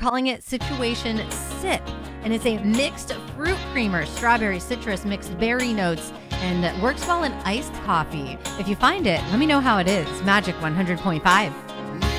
calling it Situation Sip. And it's a mixed fruit creamer, strawberry, citrus, mixed berry notes, and works well in iced coffee. If you find it, let me know how it is. Magic 100.5.